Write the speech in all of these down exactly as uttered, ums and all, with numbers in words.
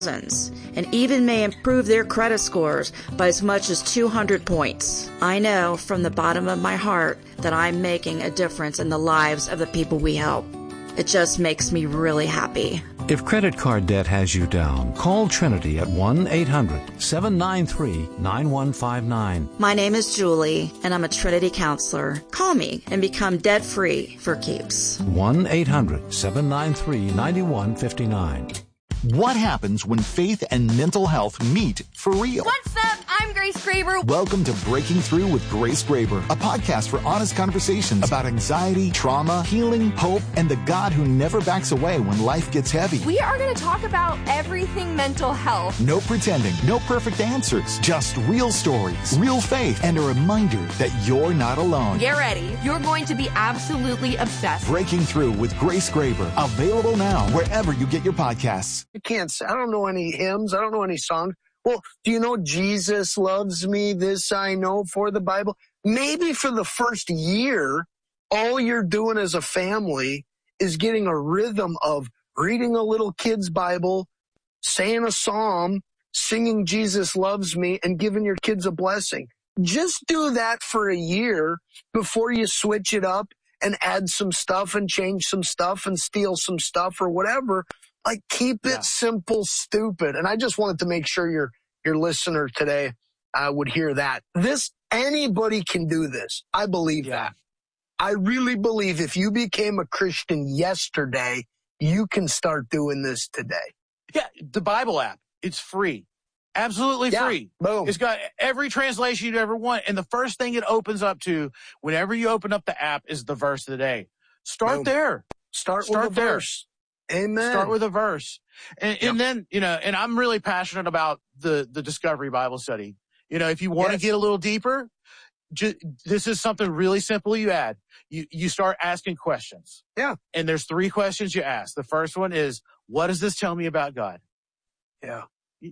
and even may improve their credit scores by as much as two hundred points. I know from the bottom of my heart that I'm making a difference in the lives of the people we help. It just makes me really happy. If credit card debt has you down, call Trinity at one eight hundred seven nine three nine one five nine. My name is Julie, and I'm a Trinity counselor. Call me and become debt-free for keeps. one eight hundred seven nine three nine one five nine. What happens when faith and mental health meet for real? What's up? I'm Grace Graber. Welcome to Breaking Through with Grace Graber, a podcast for honest conversations about anxiety, trauma, healing, hope, and the God who never backs away when life gets heavy. We are going to talk about everything mental health. No pretending, no perfect answers, just real stories, real faith, and a reminder that you're not alone. Get ready. You're going to be absolutely obsessed. Breaking Through with Grace Graber, available now wherever you get your podcasts. I can't say, I don't know any hymns. I don't know any songs. Well, do you know Jesus loves me? This I know for the Bible. Maybe for the first year, all you're doing as a family is getting a rhythm of reading a little kid's Bible, saying a psalm, singing Jesus loves me, and giving your kids a blessing. Just do that for a year before you switch it up and add some stuff and change some stuff and steal some stuff or whatever. Like, keep it yeah. simple, stupid. And I just wanted to make sure your your listener today uh, would hear that. This, anybody can do this. I believe yeah. that. I really believe if you became a Christian yesterday, you can start doing this today. Yeah, the Bible app, it's free. Absolutely yeah. free. Boom. It's got every translation you'd ever want. And the first thing it opens up to whenever you open up the app is the verse of the day. Start Boom. there. Start, Start with a there. verse. Amen. Start with a verse. And, yep. and then, you know, and I'm really passionate about the, the Discovery Bible Study. You know, if you want yes. to get a little deeper, ju- this is something really simple you add. You, you start asking questions. Yeah. And there's three questions you ask. The first one is, what does this tell me about God? Yeah.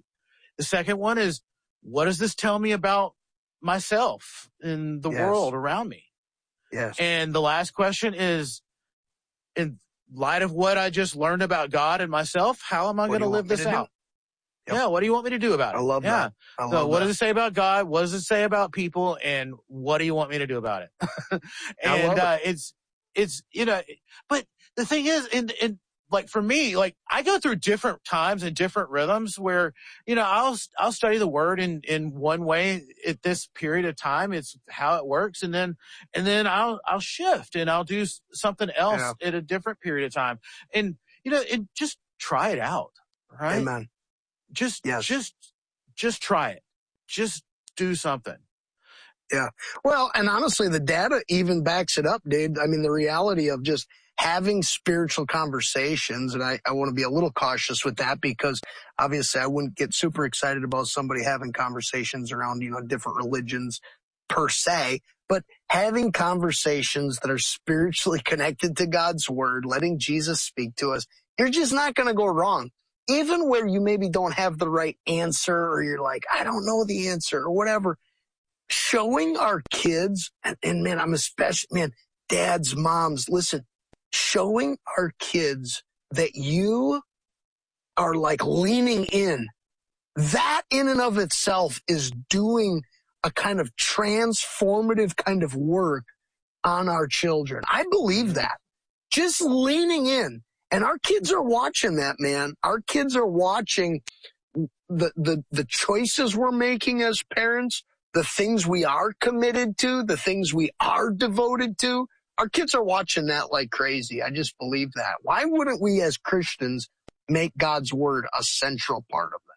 The second one is, what does this tell me about myself and the yes. world around me? Yes. And the last question is, in light of what I just learned about God and myself, how am I going to live this out? Yep. Yeah, what do you want me to do about it? I love yeah. that. I love so what that. does it say about God? What does it say about people? And what do you want me to do about it? and uh, it. it's, it's, you know, but the thing is, in, in, like for me, like I go through different times and different rhythms where, you know, I'll, I'll study the word in, in one way at this period of time. It's how it works. And then, and then I'll, I'll shift and I'll do something else yeah. at a different period of time. And, you know, and just try it out. Right. Amen. Just, yes. just, just try it. Just do something. Yeah. Well, and honestly, the data even backs it up, dude. I mean, the reality of just having spiritual conversations, and I, I want to be a little cautious with that because obviously I wouldn't get super excited about somebody having conversations around, you know, different religions per se, but having conversations that are spiritually connected to God's word, letting Jesus speak to us, you're just not going to go wrong. Even where you maybe don't have the right answer or you're like, I don't know the answer or whatever, showing our kids, and, and man, I'm especially, man, dads, moms, listen, showing our kids that you are like leaning in, that in and of itself is doing a kind of transformative kind of work on our children. I believe that. Just leaning in. And our kids are watching that, man. Our kids are watching the, the, the choices we're making as parents, the things we are committed to, the things we are devoted to. Our kids are watching that like crazy. I just believe that. Why wouldn't we as Christians make God's word a central part of that?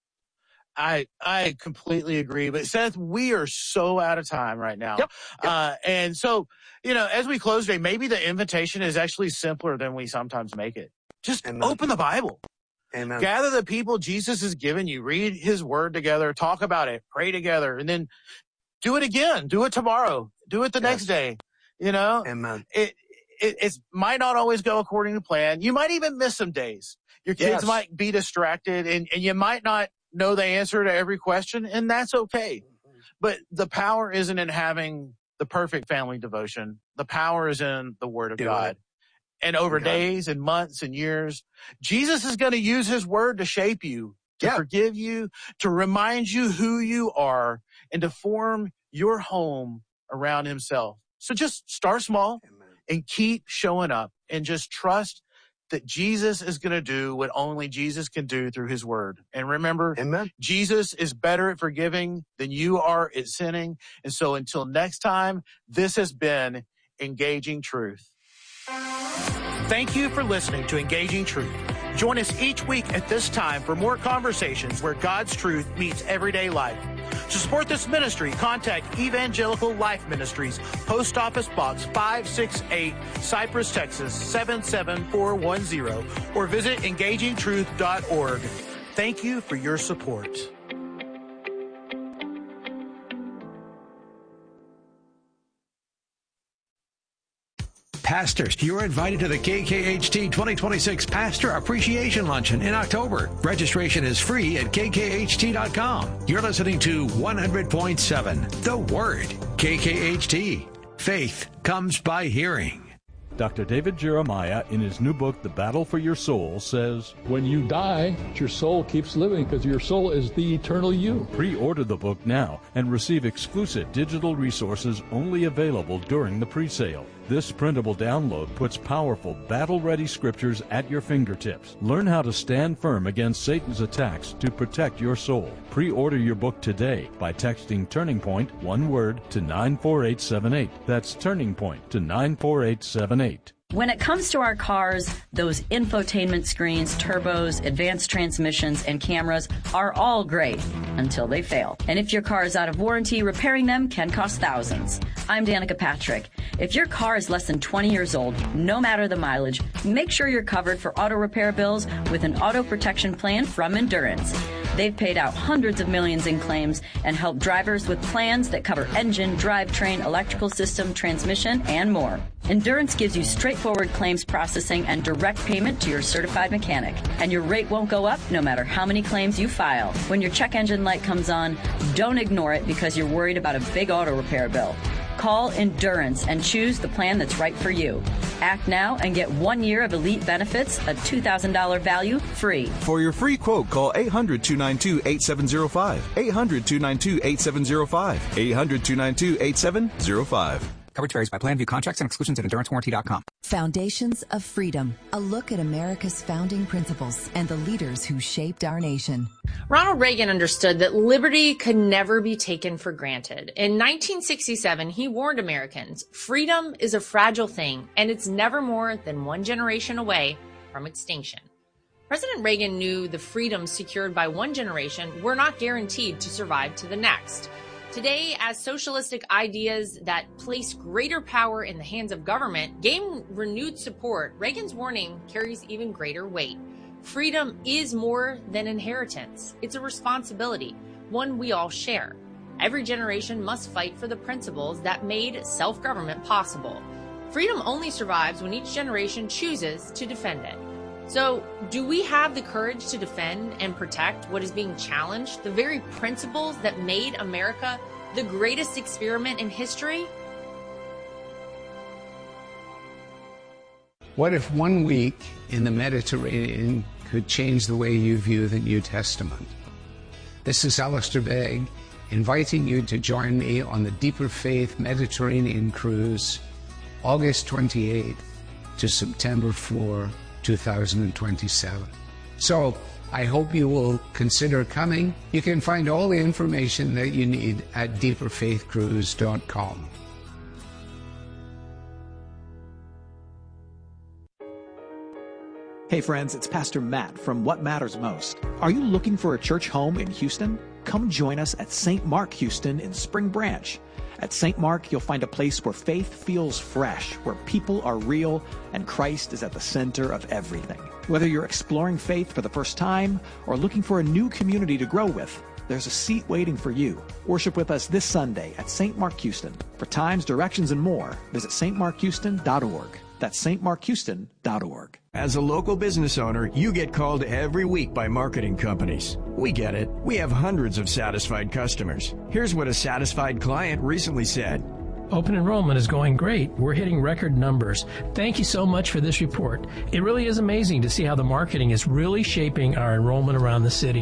I I completely agree. But Seth, we are so out of time right now. Yep, yep. Uh, and so, you know, as we close today, maybe the invitation is actually simpler than we sometimes make it. Just Amen. Open the Bible. Amen. Gather the people Jesus has given you. Read his word together. Talk about it. Pray together. And then do it again. Do it tomorrow. Do it the yes. next day. You know, Amen. It, it it's might not always go according to plan. You might even miss some days. Your kids yes. might be distracted and, and you might not know the answer to every question, and that's okay. But the power isn't in having the perfect family devotion. The power is in the word of Do God. It. And over God. days and months and years, Jesus is going to use his word to shape you to yeah. forgive you, to remind you who you are, and to form your home around himself. So just start small Amen. And keep showing up and just trust that Jesus is going to do what only Jesus can do through his word. And remember, Amen. Jesus is better at forgiving than you are at sinning. And so until next time, this has been Engaging Truth. Thank you for listening to Engaging Truth. Join us each week at this time for more conversations where God's truth meets everyday life. To support this ministry, contact Evangelical Life Ministries, Post Office Box five six eight, Cypress, Texas seven seven four one zero, or visit engaging truth dot org. Thank you for your support. Pastors, you're invited to the K K H T twenty twenty-six Pastor Appreciation Luncheon in October. Registration is free at K K H T dot com. You're listening to one hundred point seven, The Word, K K H T. Faith comes by hearing. Doctor David Jeremiah, in his new book, The Battle for Your Soul, says, when you die, your soul keeps living because your soul is the eternal you. Pre-order the book now and receive exclusive digital resources only available during the pre-sale. This printable download puts powerful, battle-ready scriptures at your fingertips. Learn how to stand firm against Satan's attacks to protect your soul. Pre-order your book today by texting Turning Point, one word, to nine four eight seven eight. That's Turning Point to nine four eight seven eight. When it comes to our cars, those infotainment screens, turbos, advanced transmissions, and cameras are all great until they fail. And if your car is out of warranty, repairing them can cost thousands. I'm Danica Patrick. If your car is less than twenty years old, no matter the mileage, make sure you're covered for auto repair bills with an auto protection plan from Endurance. They've paid out hundreds of millions in claims and helped drivers with plans that cover engine, drivetrain, electrical system, transmission, and more. Endurance gives you straightforward claims processing and direct payment to your certified mechanic. And your rate won't go up no matter how many claims you file. When your check engine light comes on, don't ignore it because you're worried about a big auto repair bill. Call Endurance and choose the plan that's right for you. Act now and get one year of elite benefits, a two thousand dollars value, free. For your free quote, call eight hundred, two nine two, eight seven zero five. eight hundred, two nine two, eight seven zero five. eight hundred, two nine two, eight seven zero five. Coverage varies by plan. View contracts and exclusions at endurance warranty dot com. Foundations of Freedom, a look at America's founding principles and the leaders who shaped our nation. Ronald Reagan understood that liberty could never be taken for granted. In nineteen sixty-seven, he warned Americans, freedom is a fragile thing, and it's never more than one generation away from extinction. President Reagan knew the freedoms secured by one generation were not guaranteed to survive to the next. Today, as socialistic ideas that place greater power in the hands of government gain renewed support, Reagan's warning carries even greater weight. Freedom is more than inheritance. It's a responsibility, one we all share. Every generation must fight for the principles that made self-government possible. Freedom only survives when each generation chooses to defend it. So, do we have the courage to defend and protect what is being challenged, the very principles that made America the greatest experiment in history? What if one week in the Mediterranean could change the way you view the New Testament? This is Alistair Begg, inviting you to join me on the Deeper Faith Mediterranean Cruise, August twenty-eighth to September fourth, two thousand twenty-seven. So I hope you will consider coming. You can find all the information that you need at deeper faith cruise dot com. Hey friends, it's Pastor Matt from What Matters Most. Are you looking for a church home in Houston? Come join us at Saint Mark Houston in Spring Branch. At Saint Mark, you'll find a place where faith feels fresh, where people are real, and Christ is at the center of everything. Whether you're exploring faith for the first time or looking for a new community to grow with, there's a seat waiting for you. Worship with us this Sunday at Saint Mark Houston. For times, directions, and more, visit st mark houston dot org. That's st mark houston dot org. As a local business owner, you get called every week by marketing companies. We get it. We have hundreds of satisfied customers. Here's what a satisfied client recently said. Open enrollment is going great. We're hitting record numbers. Thank you so much for this report. It really is amazing to see how the marketing is really shaping our enrollment around the city.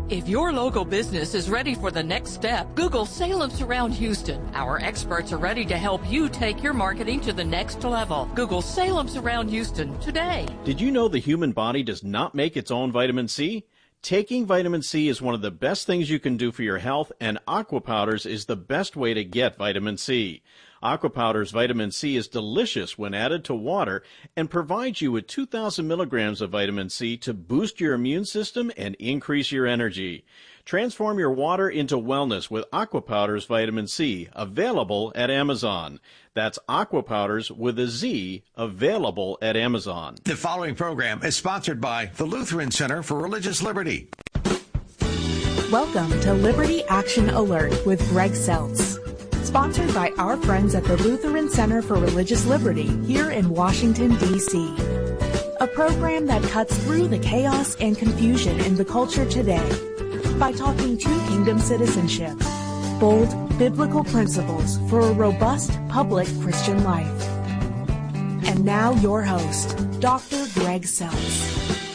If your local business is ready for the next step, Google Salem Surround Houston. Our experts are ready to help you take your marketing to the next level. Google Salem Surround Houston today. Did you know the human body does not make its own vitamin C? Taking vitamin C is one of the best things you can do for your health, and Aqua Powders is the best way to get vitamin C. Aqua Powders vitamin C is delicious when added to water and provides you with two thousand milligrams of vitamin C to boost your immune system and increase your energy. Transform your water into wellness with Aqua Powders vitamin C, available at Amazon. That's Aqua Powders with a Z, available at Amazon. The following program is sponsored by the Lutheran Center for Religious Liberty. Welcome to Liberty Action Alert with Greg Seltz. Sponsored by our friends at the Lutheran Center for Religious Liberty here in Washington, D C A program that cuts through the chaos and confusion in the culture today by talking to kingdom citizenship, bold biblical principles for a robust public Christian life. And now your host, Doctor Greg Seltz.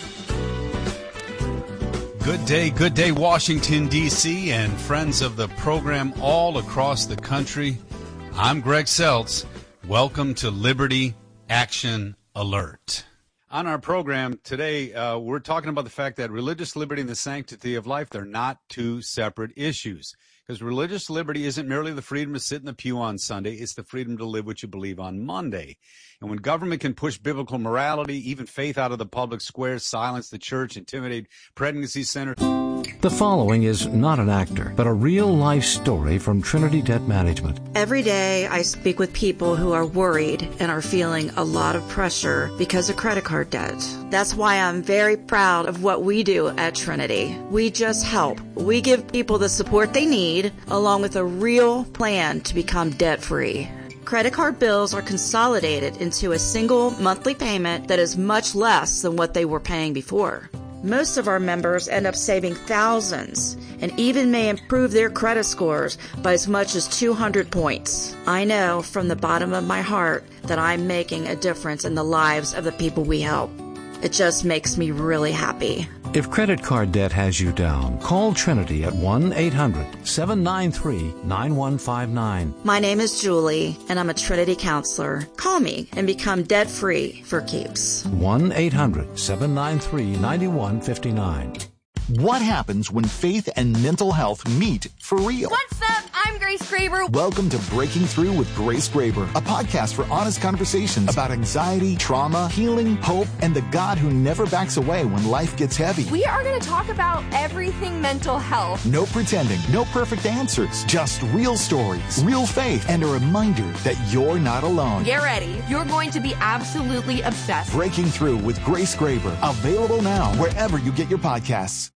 Good day, good day, Washington, D C, and friends of the program all across the country. I'm Greg Seltz. Welcome to Liberty Action Alert. On our program today, uh, we're talking about the fact that religious liberty and the sanctity of life, they're not two separate issues. Because religious liberty isn't merely the freedom to sit in the pew on Sunday, it's the freedom to live what you believe on Monday. And when government can push biblical morality, even faith out of the public square, silence the church, intimidate pregnancy centers. The following is not an actor, but a real-life story from Trinity Debt Management. Every day I speak with people who are worried and are feeling a lot of pressure because of credit card debt. That's why I'm very proud of what we do at Trinity. We just help. We give people the support they need, along with a real plan to become debt-free. Credit card bills are consolidated into a single monthly payment that is much less than what they were paying before. Most of our members end up saving thousands and even may improve their credit scores by as much as two hundred points. I know from the bottom of my heart that I'm making a difference in the lives of the people we help. It just makes me really happy. If credit card debt has you down, call Trinity at one eight hundred seven nine three nine one five nine. My name is Julie, and I'm a Trinity counselor. Call me and become debt-free for keeps. one eight hundred seven nine three nine one five nine. What happens when faith and mental health meet for real? What's up? I'm Grace Graber. Welcome to Breaking Through with Grace Graber, a podcast for honest conversations about anxiety, trauma, healing, hope, and the God who never backs away when life gets heavy. We are going to talk about everything mental health. No pretending, no perfect answers, just real stories, real faith, and a reminder that you're not alone. Get ready. You're going to be absolutely obsessed. Breaking Through with Grace Graber, available now wherever you get your podcasts.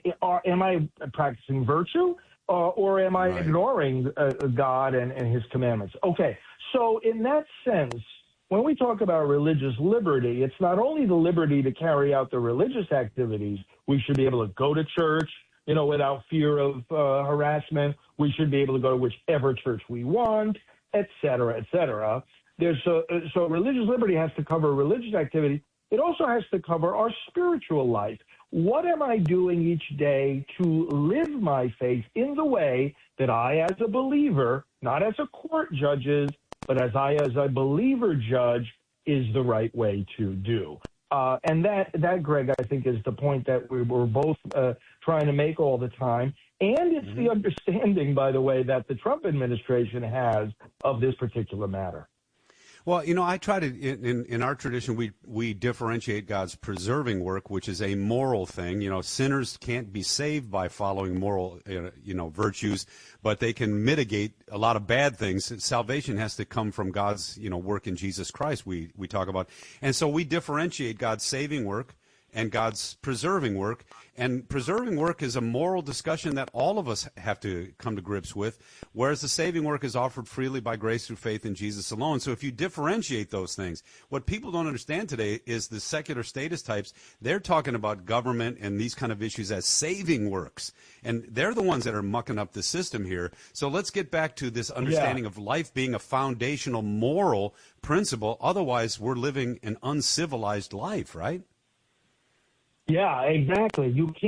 Am I practicing virtue, uh, or am I right. ignoring uh, God and, and his commandments? Okay, so in that sense, when we talk about religious liberty, it's not only the liberty to carry out the religious activities. We should be able to go to church, you know, without fear of uh, harassment. We should be able to go to whichever church we want, et cetera, et cetera. There's a, so religious liberty has to cover religious activity. It also has to cover our spiritual life. What am I doing each day to live my faith in the way that I, as a believer, not as a court judges, but as I, as a believer judge, is the right way to do? Uh, and that, that, Greg, I think is the point that we we're both uh, trying to make all the time. And it's mm-hmm. the understanding, by the way, that the Trump administration has of this particular matter. Well, you know, I try to, in, in, in our tradition, we, we differentiate God's preserving work, which is a moral thing. You know, sinners can't be saved by following moral, you know, virtues, but they can mitigate a lot of bad things. Salvation has to come from God's, you know, work in Jesus Christ, we, we talk about. And so we differentiate God's saving work and God's preserving work. And preserving work is a moral discussion that all of us have to come to grips with, whereas the saving work is offered freely by grace through faith in Jesus alone. So if you differentiate those things, what people don't understand today is the secular status types, they're talking about government and these kind of issues as saving works. And they're the ones that are mucking up the system here. So let's get back to this understanding yeah. of life being a foundational moral principle. Otherwise, we're living an uncivilized life, right? Yeah, exactly. You can't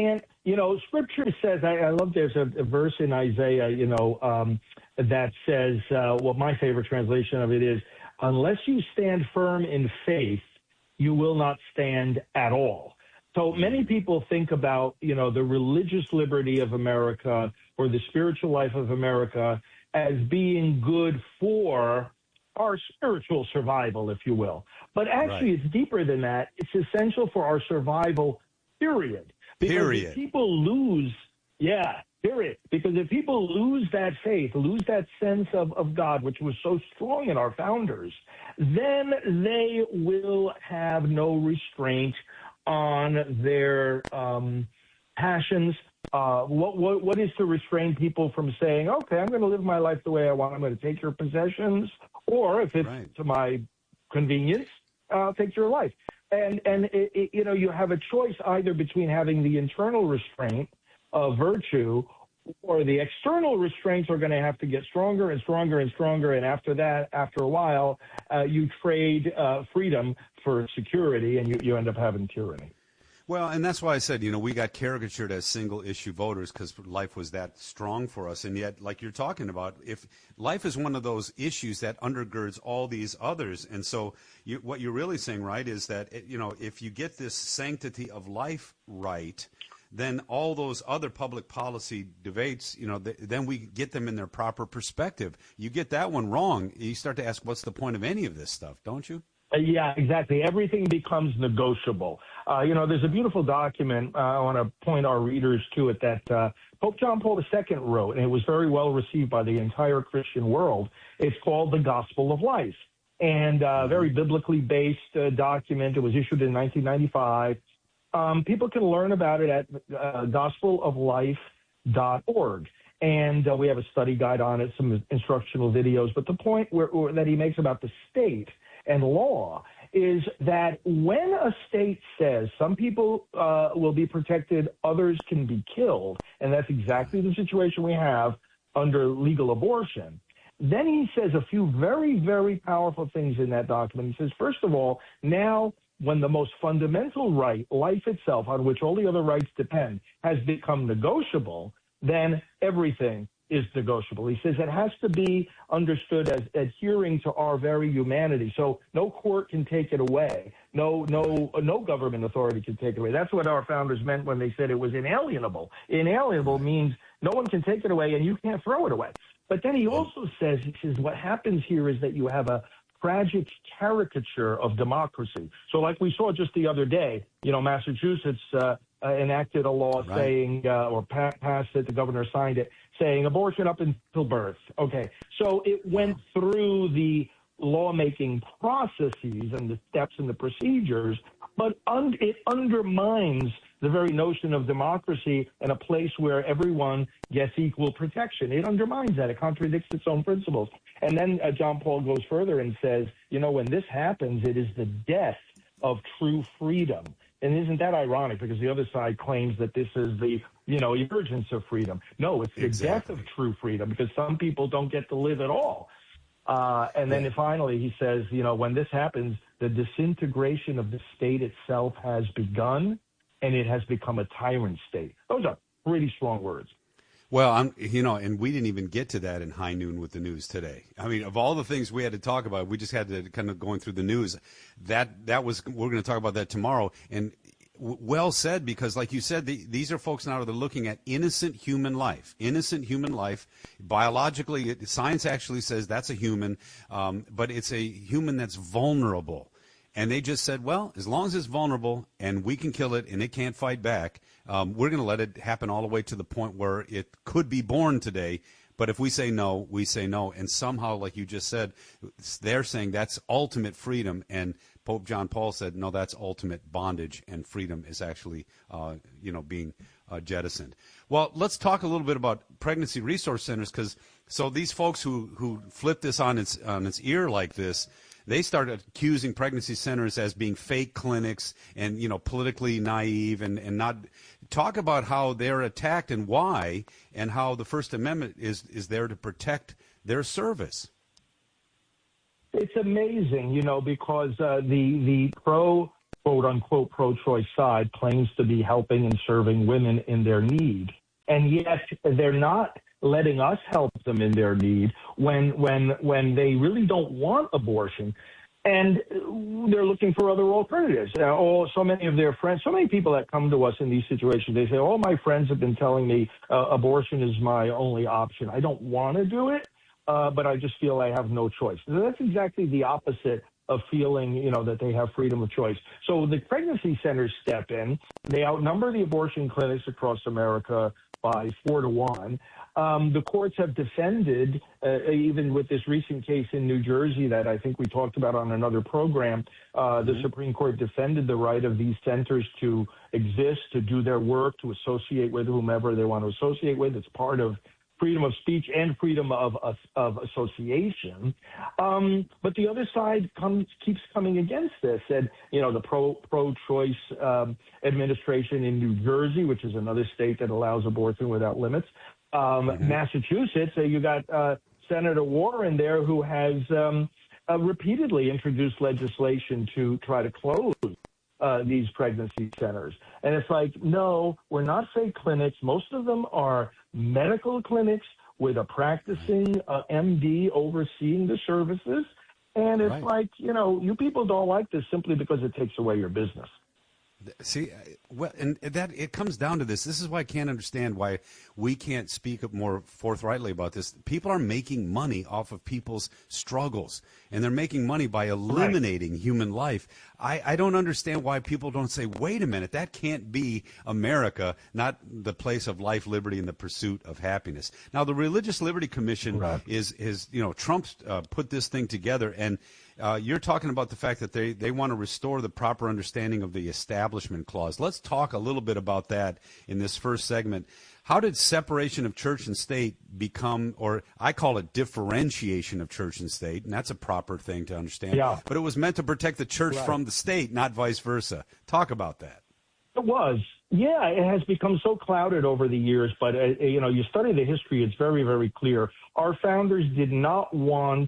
you know, Scripture says, I, I love there's a, a verse in Isaiah, you know, um, that says, uh, well, my favorite translation of it is, unless you stand firm in faith, you will not stand at all. So many people think about, you know, the religious liberty of America or the spiritual life of America as being good for our spiritual survival, if you will. But actually, right. It's deeper than that. It's essential for our survival, period. Because period. If people lose, yeah, period. Because if people lose that faith, lose that sense of, of God, which was so strong in our founders, then they will have no restraint on their um, passions. Uh, what, what what is to restrain people from saying, okay, I'm going to live my life the way I want. I'm going to take your possessions, or if it's right. to my convenience, I'll take your life. And and it, it, you know, you have a choice either between having the internal restraint of virtue, or the external restraints are going to have to get stronger and stronger and stronger. And after that, after a while, uh, you trade uh, freedom for security, and you, you end up having tyranny. Well, and that's why I said, you know, we got caricatured as single-issue voters because life was that strong for us. And yet, like you're talking about, if life is one of those issues that undergirds all these others. And so you, what you're really saying, right, is that, you know, if you get this sanctity of life right, then all those other public policy debates, you know, th- then we get them in their proper perspective. You get that one wrong, you start to ask, what's the point of any of this stuff, don't you? Uh, yeah, exactly. Everything becomes negotiable. Uh, you know, there's a beautiful document, uh, I want to point our readers to it, that uh, Pope John Paul the Second wrote, and it was very well received by the entire Christian world. It's called The Gospel of Life, and a uh, very biblically based uh, document. It was issued in nineteen ninety-five. Um, people can learn about it at uh, gospel of life dot org. And uh, we have a study guide on it, some instructional videos. But the point where, where, that he makes about the state and law is that when a state says some people uh, will be protected, others can be killed, and that's exactly the situation we have under legal abortion, then he says a few very, very powerful things in that document. He says, first of all, now when the most fundamental right, life itself, on which all the other rights depend, has become negotiable, then everything is negotiable. He says it has to be understood as adhering to our very humanity. So no court can take it away. No, no, no government authority can take it away. That's what our founders meant when they said it was inalienable. Inalienable means no one can take it away and you can't throw it away. But then he also says, he says, what happens here is that you have a tragic caricature of democracy. So like we saw just the other day, you know, Massachusetts uh, uh, enacted a law right. saying, uh, or pa- passed it, the governor signed it, saying abortion up until birth. Okay, so it went through the lawmaking processes and the steps and the procedures, but un- it undermines the very notion of democracy in a place where everyone gets equal protection. It undermines that. It contradicts its own principles. And then uh, John Paul goes further and says, you know, when this happens, it is the death of true freedom. And isn't that ironic? Because the other side claims that this is the, you know, emergence of freedom. No, it's the exactly. death of true freedom, because some people don't get to live at all. Uh, and then yeah. finally he says, you know, when this happens, the disintegration of the state itself has begun, and it has become a tyrant state. Those are pretty strong words. Well, I'm, you know, and we didn't even get to that in High Noon with the news today. I mean, of all the things we had to talk about, we just had to kind of going through the news. That that was we're going to talk about that tomorrow. And w- well said, because like you said, the, these are folks now that are looking at innocent human life, innocent human life. Biologically, it, science actually says that's a human, um, but it's a human that's vulnerable. And they just said, well, as long as it's vulnerable and we can kill it and it can't fight back, um, we're going to let it happen all the way to the point where it could be born today. But if we say no, we say no. And somehow, like you just said, they're saying that's ultimate freedom. And Pope John Paul said, no, that's ultimate bondage, and freedom is actually, uh, you know, being uh, jettisoned. Well, let's talk a little bit about pregnancy resource centers, because so these folks who, who flip this on its on its ear like this, they started accusing pregnancy centers as being fake clinics and, you know, politically naive and, and not talk about how they're attacked and why, and how the First Amendment is, is there to protect their service. It's amazing, you know, because uh, the, the pro quote-unquote pro-choice side claims to be helping and serving women in their need, and yet they're not letting us help them in their need when when when they really don't want abortion, and they're looking for other alternatives. Uh, oh, so many of their friends, so many people that come to us in these situations, they say, "All my friends have been telling me uh, abortion is my only option. I don't want to do it, uh, but I just feel I have no choice." So that's exactly the opposite of feeling, you know, that they have freedom of choice. So the pregnancy centers step in. They outnumber the abortion clinics across America by four to one. Um, the courts have defended, uh, even with this recent case in New Jersey that I think we talked about on another program, uh, the mm-hmm. Supreme Court defended the right of these centers to exist, to do their work, to associate with whomever they want to associate with. It's part of freedom of speech and freedom of of, of association. Um, but the other side comes keeps coming against this. And, you know, the pro, pro-choice um, administration in New Jersey, which is another state that allows abortion without limits, um, mm-hmm. Massachusetts, uh, you got uh, Senator Warren there who has um, uh, repeatedly introduced legislation to try to close Uh, these pregnancy centers. And it's like, no, we're not fake clinics. Most of them are medical clinics with a practicing uh, M D overseeing the services. And it's right. like, you know, you people don't like this simply because it takes away your business. See, well, and that it comes down to this. This is why I can't understand why we can't speak up more forthrightly about this. People are making money off of people's struggles, and they're making money by eliminating right. human life. I, I don't understand why people don't say, wait a minute, that can't be America, not the place of life, liberty, and the pursuit of happiness. Now, the Religious Liberty Commission right. is, is, you know, Trump's uh, put this thing together, and Uh, you're talking about the fact that they, they want to restore the proper understanding of the Establishment Clause. Let's talk a little bit about that in this first segment. How did separation of church and state become, or I call it differentiation of church and state, and that's a proper thing to understand. Yeah. But it was meant to protect the church right. from the state, not vice versa. Talk about that. It was. Yeah, it has become so clouded over the years, but, uh, you know, you study the history, it's very, very clear. Our founders did not want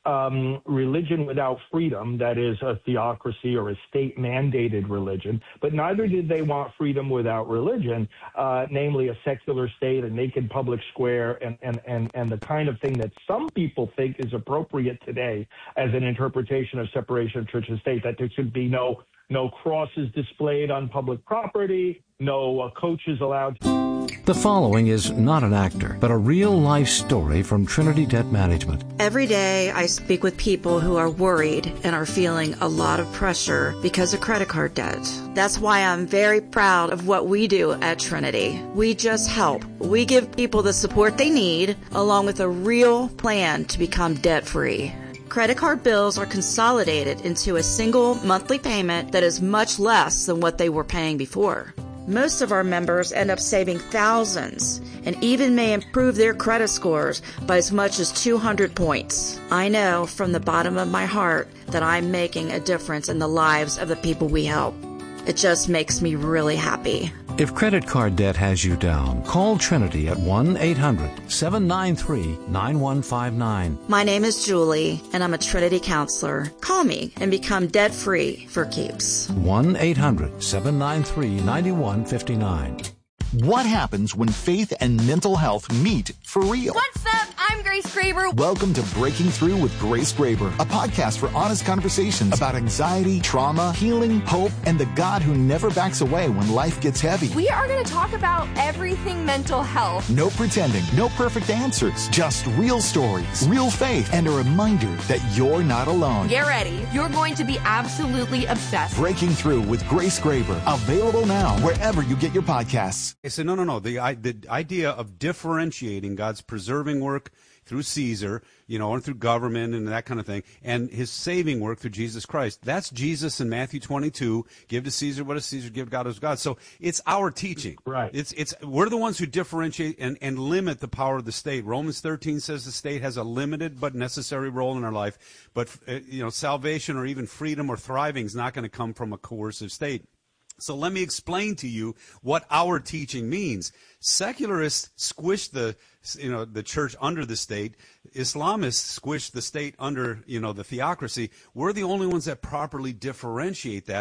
Um, religion without freedom, that is a theocracy or a state-mandated religion, but neither did they want freedom without religion, uh, namely a secular state, a naked public square, and, and, and, and the kind of thing that some people think is appropriate today as an interpretation of separation of church and state, that there should be no, no crosses displayed on public property, no uh, coaches allowed to... The following is not an actor, but a real-life story from Trinity Debt Management. Every day I speak with people who are worried and are feeling a lot of pressure because of credit card debt. That's why I'm very proud of what we do at Trinity. We just help. We give people the support they need, along with a real plan to become debt-free. Credit card bills are consolidated into a single monthly payment that is much less than what they were paying before. Most of our members end up saving thousands and even may improve their credit scores by as much as two hundred points. I know from the bottom of my heart that I'm making a difference in the lives of the people we help. It just makes me really happy. If credit card debt has you down, call Trinity at one eight hundred seven nine three nine one five nine. My name is Julie, and I'm a Trinity counselor. Call me and become debt-free for keeps. one eight hundred seven nine three nine one five nine. What happens when faith and mental health meet for real? What's up? I'm Grace Graber. Welcome to Breaking Through with Grace Graber, a podcast for honest conversations about anxiety, trauma, healing, hope, and the God who never backs away when life gets heavy. We are going to talk about everything mental health. No pretending, no perfect answers, just real stories, real faith, and a reminder that you're not alone. Get ready. You're going to be absolutely obsessed. Breaking Through with Grace Graber, available now wherever you get your podcasts. I said, no, no, no. The, the idea of differentiating God's preserving work through Caesar, you know, and through government and that kind of thing, and his saving work through Jesus Christ. That's Jesus in Matthew twenty-two. Give to Caesar what is Caesar, give God as God. So it's our teaching. Right. It's it's we're the ones who differentiate and, and limit the power of the state. Romans thirteen says the state has a limited but necessary role in our life. But, uh, you know, salvation or even freedom or thriving is not going to come from a coercive state. So let me explain to you what our teaching means. Secularists squish the, you know, the church under the state. Islamists squish the state under, you know, the theocracy. We're the only ones that properly differentiate that.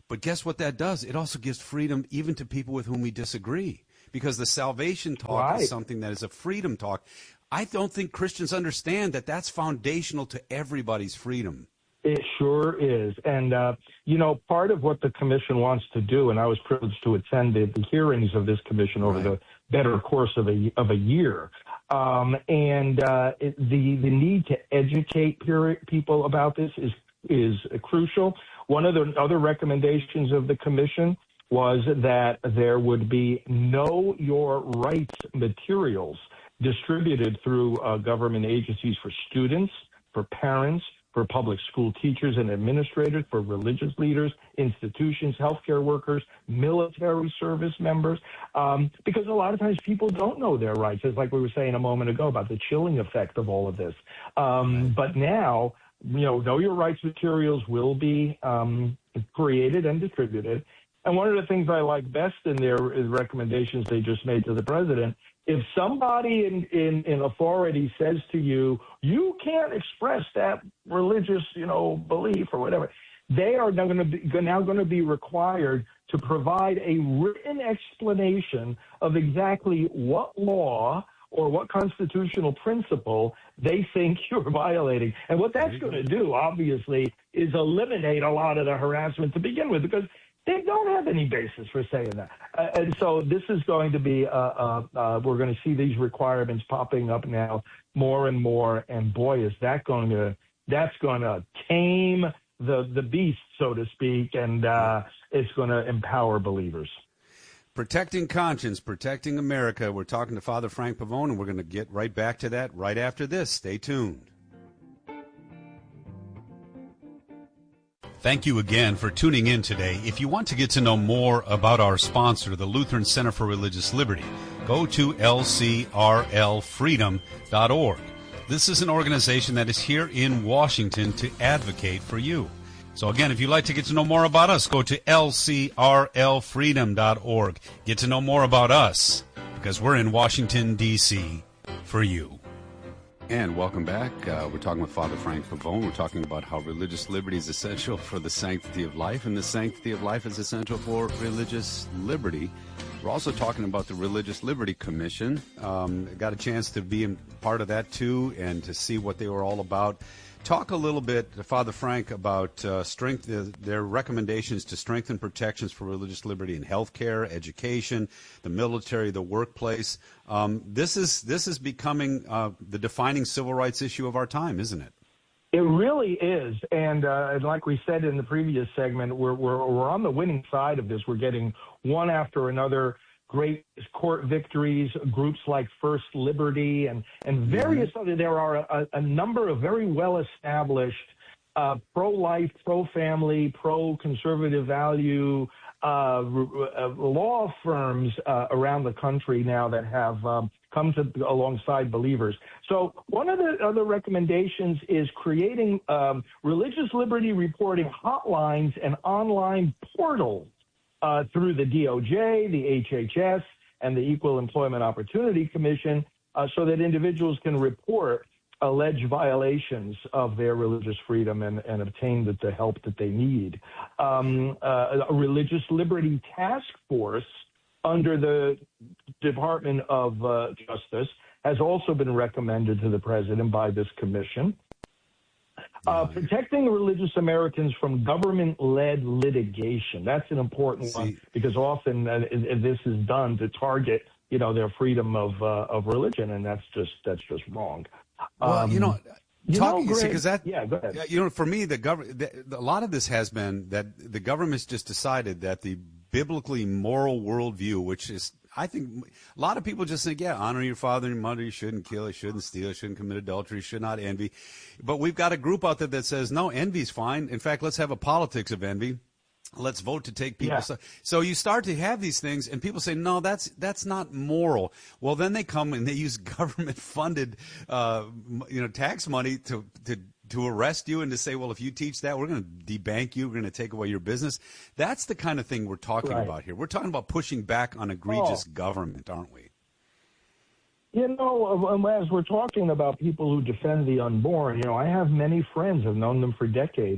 But guess what that does? It also gives freedom even to people with whom we disagree, because the salvation talk Right. is something that is a freedom talk. I don't think Christians understand that that's foundational to everybody's freedom. It sure is. And, uh, you know, part of what the commission wants to do, and I was privileged to attend the, the hearings of this commission over the better course of a, of a year, um, and uh, it, the, the need to educate people about this is, is crucial. One of the other recommendations of the commission was that there would be know your rights materials distributed through uh, government agencies for students, for parents, for public school teachers and administrators, for religious leaders, institutions, healthcare workers, military service members, um, because a lot of times people don't know their rights, as like we were saying a moment ago about the chilling effect of all of this. Um, but now, you know, know your rights materials will be um, created and distributed. And one of the things I like best in their recommendations they just made to the president, if somebody in, in, in authority says to you, you can't express that religious, you know, belief or whatever, they are now going to be now going to be required to provide a written explanation of exactly what law or what constitutional principle they think you're violating. And what that's going to do, obviously, is eliminate a lot of the harassment to begin with, because they don't have any basis for saying that. Uh, and so this is going to be, uh, uh, uh, we're going to see these requirements popping up now more and more. And boy, is that going to, that's going to tame the, the beast, so to speak. And uh, it's going to empower believers. Protecting conscience, protecting America. We're talking to Father Frank Pavone, and we're going to get right back to that right after this. Stay tuned. Thank you again for tuning in today. If you want to get to know more about our sponsor, the Lutheran Center for Religious Liberty, go to L C R L freedom dot org. This is an organization that is here in Washington to advocate for you. So again, if you'd like to get to know more about us, go to L C R L freedom dot org. Get to know more about us, because we're in Washington, D C for you. And welcome back. Uh, we're talking with Father Frank Pavone. We're talking about how religious liberty is essential for the sanctity of life, and the sanctity of life is essential for religious liberty. We're also talking about the Religious Liberty Commission. Um, got a chance to be in part of that, too, and to see what they were all about. Talk a little bit, Father Frank, about uh, strength, uh, their recommendations to strengthen protections for religious liberty in healthcare, education, the military, the workplace. Um, this is this is becoming uh, the defining civil rights issue of our time, isn't it? It really is, and, uh, and like we said in the previous segment, we're, we're we're on the winning side of this. We're getting one after another great court victories, groups like First Liberty and, and various other, there are a, a number of very well-established uh, pro-life, pro-family, pro-conservative value uh, uh, law firms uh, around the country now that have um, come to alongside believers. So one of the other recommendations is creating um, religious liberty reporting hotlines and online portals Uh, through the D O J, the H H S, and the Equal Employment Opportunity Commission, uh, so that individuals can report alleged violations of their religious freedom and, and obtain the, the help that they need. Um, uh, a religious liberty task force under the Department of uh, Justice has also been recommended to the president by this commission. Uh, protecting religious Americans from government-led litigation. That's an important See, one, because often uh, this is done to target, you know, their freedom of uh, of religion, and that's just that's just wrong. Well, um, you know, you talk, know, see, 'cause that, yeah, go ahead. You know, for me, the government, a lot of this has been that the government's just decided that the biblically moral worldview, which is, I think, a lot of people just think, yeah, honor your father and your mother, you shouldn't kill, you shouldn't steal, you shouldn't commit adultery, you should not envy. But we've got a group out there that says, no, envy's fine. In fact, let's have a politics of envy. Let's vote to take people. Yeah. So, so you start to have these things, and people say, no, that's that's not moral. Well, then they come and they use government-funded, uh, you know, tax money to to to arrest you and to say, well, if you teach that, we're going to debank you, we're going to take away your business. That's the kind of thing we're talking Right. about here. We're talking about pushing back on egregious Oh. government, aren't we? You know, as we're talking about people who defend the unborn, you know, I have many friends, I've known them for decades,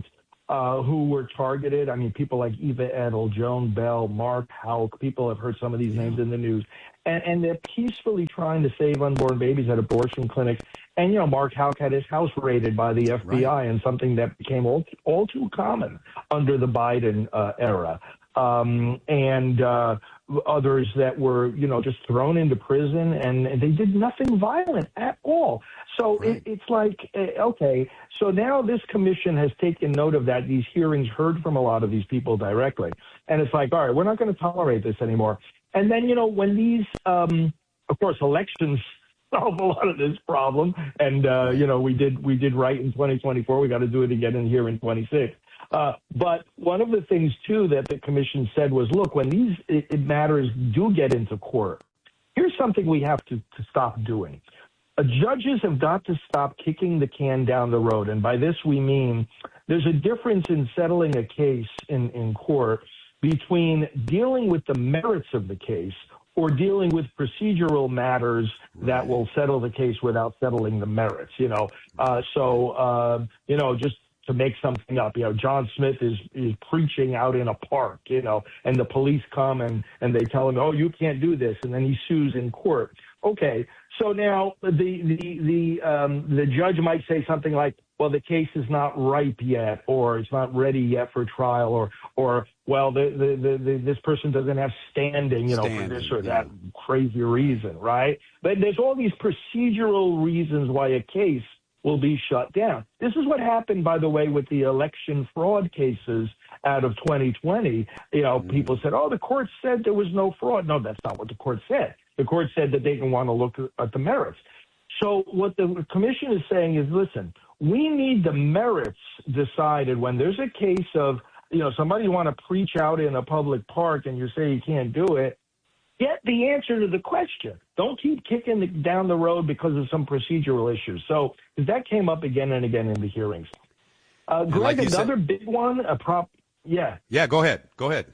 uh, who were targeted. I mean, people like Eva Edel, Joan Bell, Mark Houck. People have heard some of these names in the news. And, and they're peacefully trying to save unborn babies at abortion clinics. And, you know, Mark Houck had his house raided by the F B I, right. and something that became all, all too common under the Biden uh, era. Um, and uh, others that were, you know, just thrown into prison, and they did nothing violent at all. So right. it, it's like, okay, so now this commission has taken note of that, these hearings, heard from a lot of these people directly. And it's like, all right, we're not going to tolerate this anymore. And then, you know, when these, um, of course, elections solve a lot of this problem, and, uh, you know, we did we did right in twenty twenty-four. We got to do it again in here in twenty-six. Uh, but one of the things, too, that the commission said was, look, when these it, it matters do get into court, here's something we have to, to stop doing. Uh, judges have got to stop kicking the can down the road. And by this, we mean there's a difference in settling a case in, in court between dealing with the merits of the case or dealing with procedural matters that will settle the case without settling the merits, you know. Uh, so, uh, you know, just to make something up, you know, John Smith is, is preaching out in a park, you know, and the police come and, and they tell him, oh, you can't do this. And then he sues in court. Okay. So now the, the, the, um, the judge might say something like, well, the case is not ripe yet, or it's not ready yet for trial, or, or, well, the, the, the, the this person doesn't have standing, you know, standing, for this or that yeah. crazy reason, right? But there's all these procedural reasons why a case will be shut down. This is what happened, by the way, with the election fraud cases out of twenty twenty. You know, mm-hmm. people said, oh, the court said there was no fraud. No, that's not what the court said. The court said that they didn't want to look at the merits. So what the commission is saying is, listen, we need the merits decided when there's a case of, you know, somebody want to preach out in a public park and you say you can't do it. Get the answer to the question. Don't keep kicking it down the road because of some procedural issues. So that came up again and again in the hearings. Uh, Greg, like another said, big one, a prop. Yeah. Yeah, go ahead. Go ahead.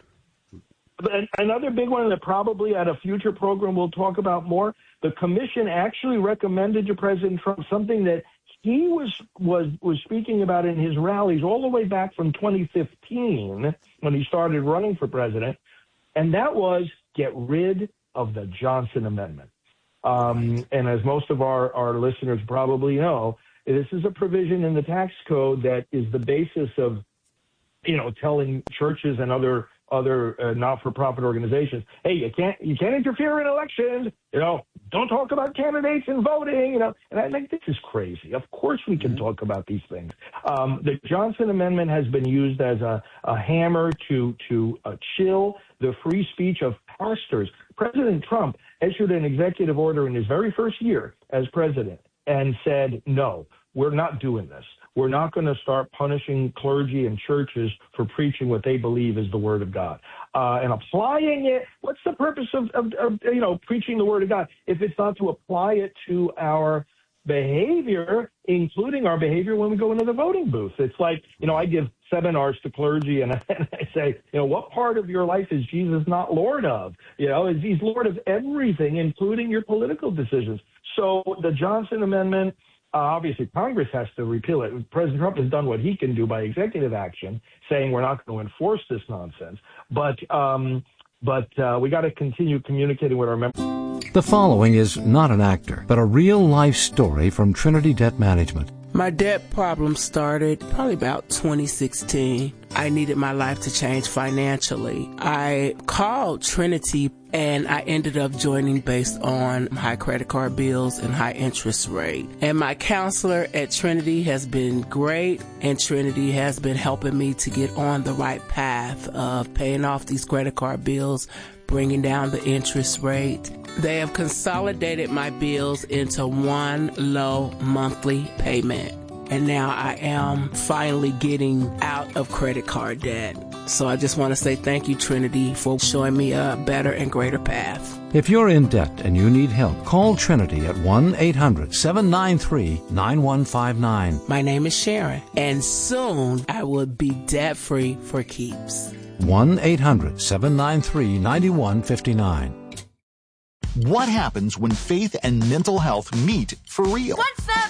But another big one that probably at a future program we'll talk about more. The commission actually recommended to President Trump something that he was was was speaking about in his rallies all the way back from twenty fifteen when he started running for president, and that was get rid of the Johnson Amendment. Um, and as most of our, our listeners probably know, this is a provision in the tax code that is the basis of, you know, telling churches and other other uh, not-for-profit organizations, hey, you can't you can't interfere in elections. You know, don't talk about candidates and voting. You know, and I think this is crazy. Of course, we can mm-hmm. talk about these things. Um, the Johnson Amendment has been used as a, a hammer to to uh, chill the free speech of pastors. President Trump issued an executive order in his very first year as president and said, no, we're not doing this. We're not going to start punishing clergy and churches for preaching what they believe is the word of God uh, and applying it. What's the purpose of, of, of, you know, preaching the word of God if it's not to apply it to our behavior, including our behavior when we go into the voting booth? It's like, you know, I give seminars to clergy and I, and I say, you know, what part of your life is Jesus not Lord of? You know, is he's Lord of everything, including your political decisions? So the Johnson Amendment, Uh, obviously, Congress has to repeal it. President Trump has done what he can do by executive action, saying we're not going to enforce this nonsense. But um, but uh, we got to continue communicating with our members. The following is not an actor, but a real-life story from Trinity Debt Management. My debt problem started probably about twenty sixteen. I needed my life to change financially. I called Trinity and I ended up joining based on high credit card bills and high interest rate. And my counselor at Trinity has been great, and Trinity has been helping me to get on the right path of paying off these credit card bills, bringing down the interest rate. They have consolidated my bills into one low monthly payment. And now I am finally getting out of credit card debt. So I just want to say thank you, Trinity, for showing me a better and greater path. If you're in debt and you need help, call Trinity at one eight hundred seven nine three nine one five nine. My name is Sharon, and soon I will be debt-free for keeps. one eight hundred seven nine three nine one five nine. What happens when faith and mental health meet for real? What's up? I'm Grace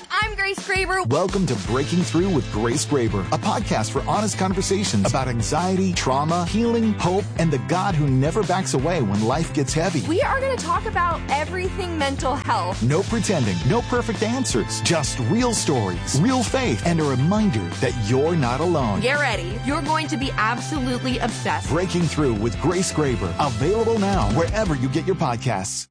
Grace Graber. Welcome to Breaking Through with Grace Graber, a podcast for honest conversations about anxiety, trauma, healing, hope, and the God who never backs away when life gets heavy. We are going to talk about everything mental health. No pretending, no perfect answers, just real stories, real faith, and a reminder that you're not alone. Get ready. You're going to be absolutely obsessed. Breaking Through with Grace Graber, available now wherever you get your podcasts.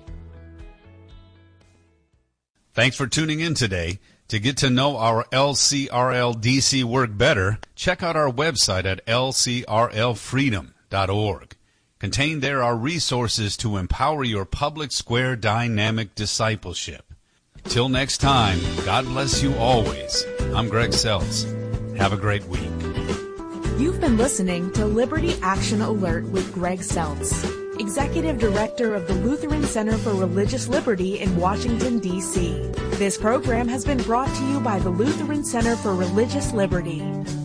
Thanks for tuning in today. To get to know our L C R L D C work better, check out our website at L C R L freedom dot org. Contained there are resources to empower your public square dynamic discipleship. Till next time, God bless you always. I'm Greg Seltz. Have a great week. You've been listening to Liberty Action Alert with Greg Seltz, Executive Director of the Lutheran Center for Religious Liberty in Washington, D C This program has been brought to you by the Lutheran Center for Religious Liberty.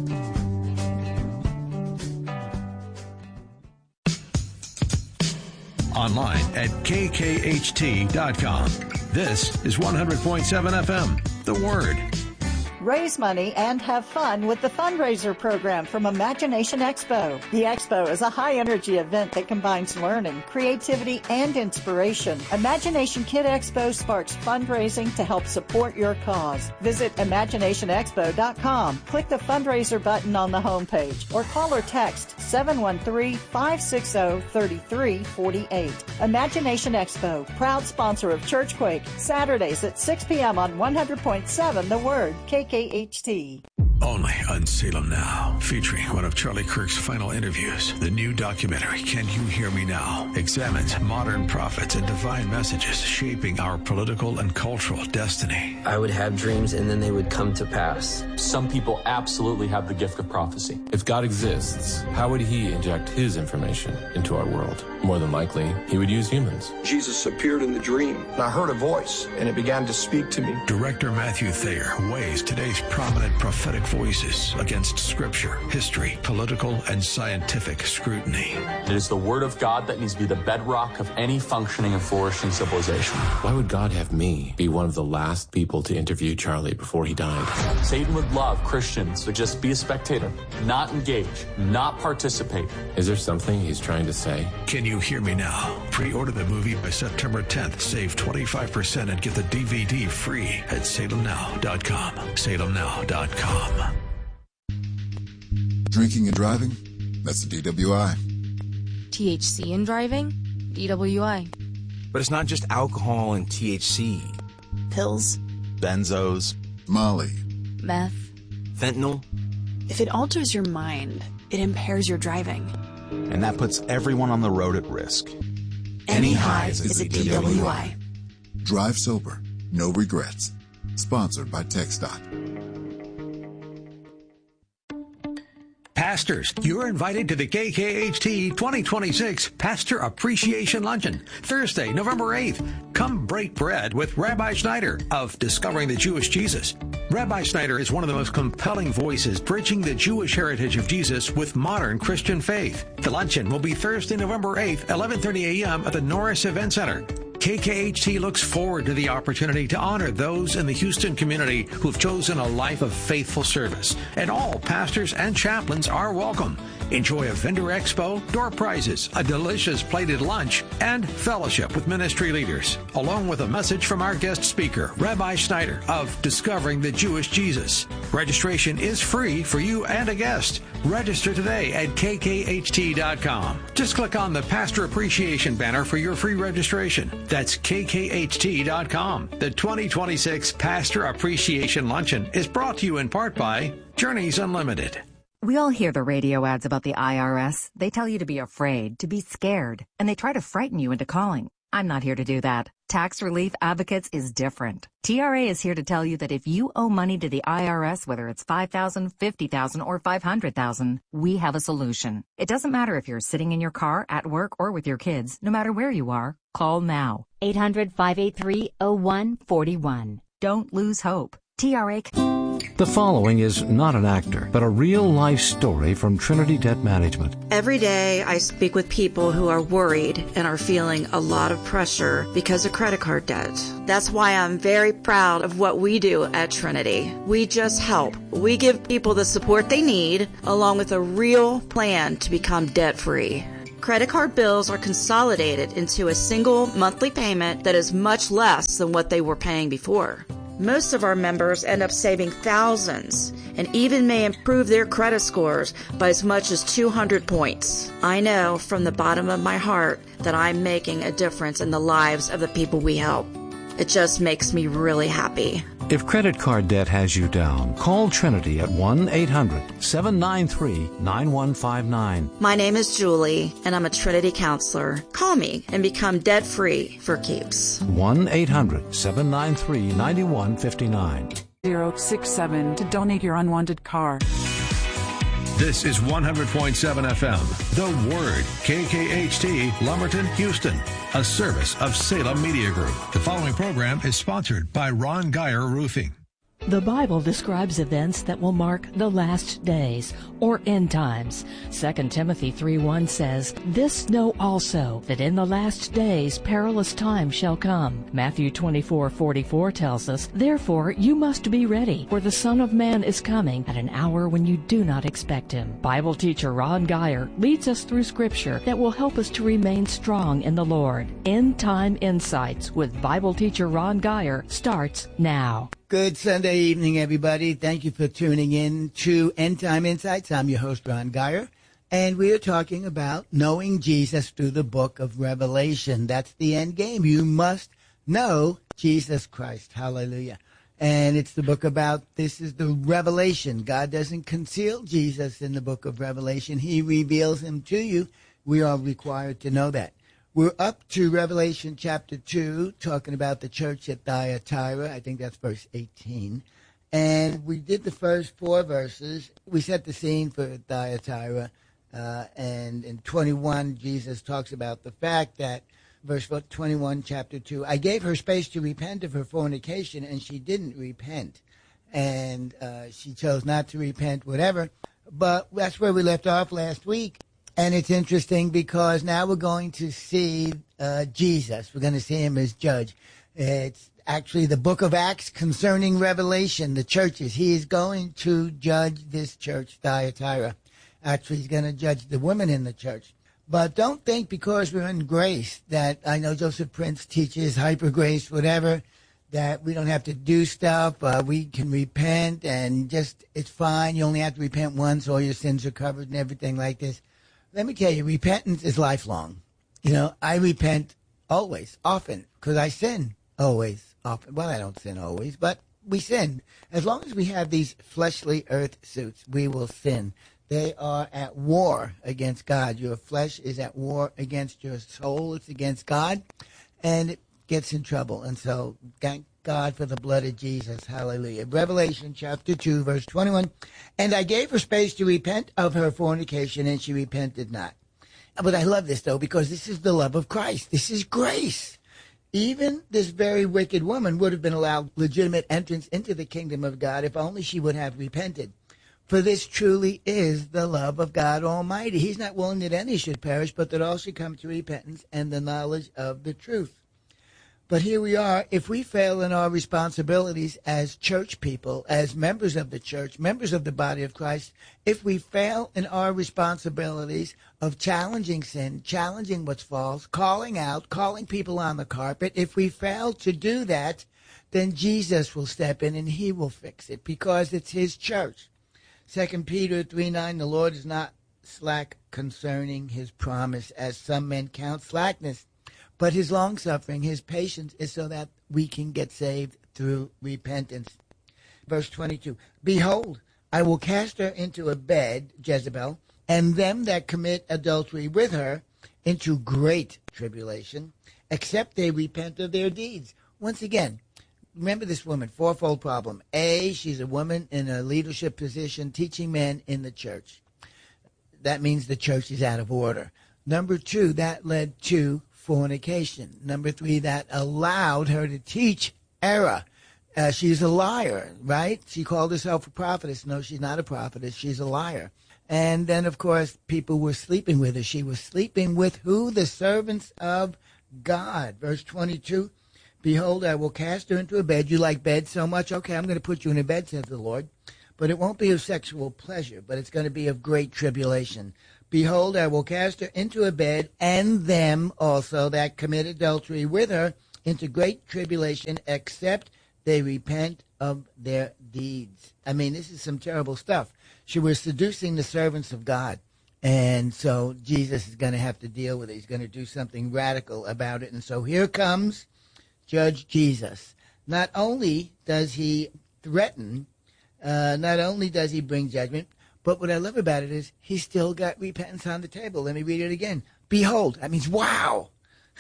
Online at K K H T dot com. This is one hundred point seven F M, The Word. Raise money and have fun with the fundraiser program from Imagination Expo. The Expo is a high-energy event that combines learning, creativity, and inspiration. Imagination Kid Expo sparks fundraising to help support your cause. Visit imagination expo dot com. Click the fundraiser button on the homepage or call or text seven one three, five six zero, three three four eight. Imagination Expo, proud sponsor of Churchquake, Saturdays at six p.m. on one hundred point seven The Word, K K H T. Only on Salem Now, featuring one of Charlie Kirk's final interviews. The new documentary, Can You Hear Me Now?, examines modern prophets and divine messages shaping our political and cultural destiny. I would have dreams and then they would come to pass. Some people absolutely have the gift of prophecy. If God exists, how would he inject his information into our world? More than likely, he would use humans. Jesus appeared in the dream, and I heard a voice, and it began to speak to me. Director Matthew Thayer weighs today's prominent prophetic voices against scripture, history, political, and scientific scrutiny. It is the word of God that needs to be the bedrock of any functioning and flourishing civilization. Why would God have me be one of the last people to interview Charlie before he died? Satan would love Christians to just be a spectator, not engage, not participate. Is there something he's trying to say? Can You Hear Me Now? Pre-order the movie by September tenth. Save twenty-five percent and get the D V D free at salem now dot com. salem now dot com. Drinking and driving? That's a D W I. T H C in driving? D W I. But it's not just alcohol and T H C. Pills? Benzos. Molly. Meth? Fentanyl? If it alters your mind, it impairs your driving. And that puts everyone on the road at risk. Any highs is a D W I. Drive sober. No regrets. Sponsored by TxDOT. Pastors, you're invited to the K K H T twenty twenty-six Pastor Appreciation Luncheon, Thursday, November eighth. Come break bread with Rabbi Schneider of Discovering the Jewish Jesus. Rabbi Schneider is one of the most compelling voices bridging the Jewish heritage of Jesus with modern Christian faith. The luncheon will be Thursday, November eighth, eleven thirty a.m. at the Norris Event Center. K K H T looks forward to the opportunity to honor those in the Houston community who've chosen a life of faithful service. And all pastors and chaplains are welcome. Enjoy a vendor expo, door prizes, a delicious plated lunch, and fellowship with ministry leaders, along with a message from our guest speaker, Rabbi Schneider of Discovering the Jewish Jesus. Registration is free for you and a guest. Register today at K K H T dot com. Just click on the Pastor Appreciation banner for your free registration. That's K K H T dot com. The twenty twenty-six Pastor Appreciation Luncheon is brought to you in part by Journeys Unlimited. We all hear the radio ads about the I R S. They tell you to be afraid, to be scared, and they try to frighten you into calling. I'm not here to do that. Tax Relief Advocates is different. T R A is here to tell you that if you owe money to the I R S, whether it's five thousand dollars, fifty thousand dollars, or five hundred thousand dollars, we have a solution. It doesn't matter if you're sitting in your car, at work, or with your kids. No matter where you are, call now. eight hundred, five eight three, oh one four one. Don't lose hope. T R A... The following is not an actor, but a real-life story from Trinity Debt Management. Every day I speak with people who are worried and are feeling a lot of pressure because of credit card debt. That's why I'm very proud of what we do at Trinity. We just help. We give people the support they need, along with a real plan to become debt-free. Credit card bills are consolidated into a single monthly payment that is much less than what they were paying before. Most of our members end up saving thousands and even may improve their credit scores by as much as two hundred points. I know from the bottom of my heart that I'm making a difference in the lives of the people we help. It just makes me really happy. If credit card debt has you down, call Trinity at one eight hundred seven nine three nine one five nine. My name is Julie, and I'm a Trinity counselor. Call me and become debt-free for keeps. one eight hundred seven nine three nine one five nine. zero six seven to donate your unwanted car. This is one hundred point seven F M, The Word, K K H T, Lumberton, Houston, a service of Salem Media Group. The following program is sponsored by Ron Geyer Roofing. The Bible describes events that will mark the last days, or end times. Second Timothy three one says, "This know also, that in the last days perilous times shall come." Matthew twenty-four forty-four tells us, "Therefore you must be ready, for the Son of Man is coming at an hour when you do not expect him." Bible teacher Ron Geyer leads us through Scripture that will help us to remain strong in the Lord. End Time Insights with Bible teacher Ron Geyer starts now. Good Sunday evening, everybody. Thank you for tuning in to End Time Insights. I'm your host, Ron Geyer, and we are talking about knowing Jesus through the book of Revelation. That's the end game. You must know Jesus Christ. Hallelujah. And it's the book about, this is the revelation. God doesn't conceal Jesus in the book of Revelation. He reveals him to you. We are required to know that. We're up to Revelation chapter two, talking about the church at Thyatira. I think that's verse eighteen. And we did the first four verses. We set the scene for Thyatira. Uh, and in twenty-one, Jesus talks about the fact that, verse twenty-one, chapter two, "I gave her space to repent of her fornication, and she didn't repent." And uh, she chose not to repent, whatever. But that's where we left off last week. And it's interesting because now we're going to see uh, Jesus. We're going to see him as judge. It's actually the book of Acts concerning Revelation, the churches. He is going to judge this church, Thyatira. Actually, he's going to judge the women in the church. But don't think because we're in grace that, I know Joseph Prince teaches hyper grace, whatever, that we don't have to do stuff. Uh, we can repent and just, it's fine. You only have to repent once. All your sins are covered and everything like this. Let me tell you, repentance is lifelong. You know, I repent always, often, because I sin always, often. Well, I don't sin always, but we sin. As long as we have these fleshly earth suits, we will sin. They are at war against God. Your flesh is at war against your soul. It's against God, and it gets in trouble. And so, thank God for the blood of Jesus. Hallelujah. Revelation chapter two, verse twenty-one. "And I gave her space to repent of her fornication, and she repented not." But I love this, though, because this is the love of Christ. This is grace. Even this very wicked woman would have been allowed legitimate entrance into the kingdom of God if only she would have repented. For this truly is the love of God Almighty. He's not willing that any should perish, but that all should come to repentance and the knowledge of the truth. But here we are. If we fail in our responsibilities as church people, as members of the church, members of the body of Christ, if we fail in our responsibilities of challenging sin, challenging what's false, calling out, calling people on the carpet, if we fail to do that, then Jesus will step in and he will fix it because it's his church. Second Peter three nine, "The Lord is not slack concerning his promise, as some men count slackness, but his long-suffering, his patience, is so that we can get saved through repentance." Verse twenty-two, "Behold, I will cast her into a bed," Jezebel, "and them that commit adultery with her into great tribulation, except they repent of their deeds." Once again, remember this woman, fourfold problem. A, she's a woman in a leadership position teaching men in the church. That means the church is out of order. Number two, that led to fornication. Number three, that allowed her to teach error. Uh, she's a liar, right? She called herself a prophetess. No, she's not a prophetess. She's a liar. And then, of course, people were sleeping with her. She was sleeping with who? The servants of God. Verse twenty-two, behold, I will cast her into a bed. You like bed so much? Okay, I'm going to put you in a bed, says the Lord. But it won't be of sexual pleasure, but it's going to be of great tribulation. Behold, I will cast her into a bed, and them also that commit adultery with her into great tribulation, except they repent of their deeds. I mean, this is some terrible stuff. She was seducing the servants of God. And so Jesus is going to have to deal with it. He's going to do something radical about it. And so here comes Judge Jesus. Not only does he threaten, uh, not only does he bring judgment, but what I love about it is he's still got repentance on the table. Let me read it again. Behold, that means wow.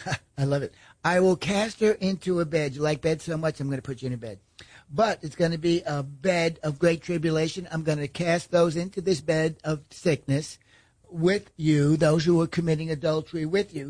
I love it. I will cast her into a bed. You like bed so much, I'm going to put you in a bed. But it's going to be a bed of great tribulation. I'm going to cast those into this bed of sickness with you, those who are committing adultery with you,